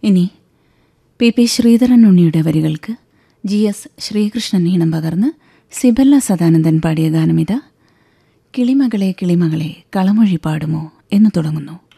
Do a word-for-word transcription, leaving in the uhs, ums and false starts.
ഇനി P P Sreedharan ഉണ്ണിയുടെ വരികൾക്ക് ജി എസ് ശ്രീകൃഷ്ണൻ ഈണം പകർന്ന് സിബല്ല സദാനന്ദൻ പാടിയ ഗാനമിത കിളിമകളെ കിളിമകളെ കളമൊഴി പാടുമോ എന്ന് തുടങ്ങുന്നു.